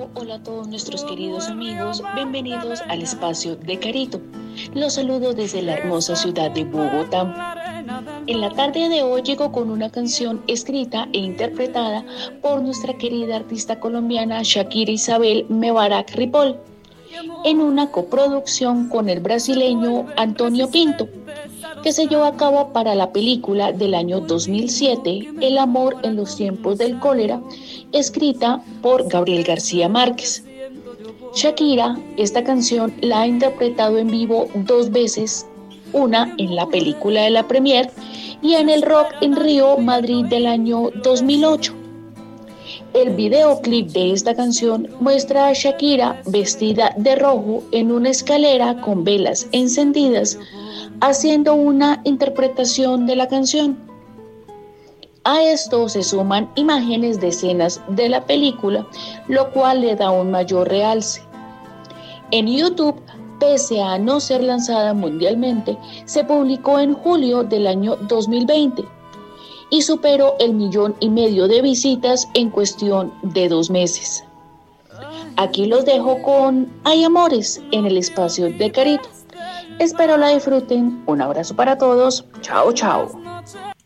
Hola a todos nuestros queridos amigos, bienvenidos al espacio de Carito. Los saludo desde la hermosa ciudad de Bogotá. En la tarde de hoy llego con una canción escrita e interpretada por nuestra querida artista colombiana Shakira Isabel Mebarak Ripoll, en una coproducción con el brasileño Antonio Pinto, que se llevó a cabo para la película del año 2007, El amor en los tiempos del cólera, escrita por Gabriel García Márquez. Shakira, esta canción la ha interpretado en vivo 2 veces, una en la película de la premier y en el Rock in Rio Madrid del año 2008. El videoclip de esta canción muestra a Shakira vestida de rojo en una escalera con velas encendidas, haciendo una interpretación de la canción. A esto se suman imágenes de escenas de la película, lo cual le da un mayor realce. En YouTube, pese a no ser lanzada mundialmente, se publicó en julio del año 2020 y superó el 1,5 millones de visitas en cuestión de 2 meses. Aquí los dejo con Hay Amores en el espacio de Carito. Espero la disfruten. Un abrazo para todos. Chao, chao.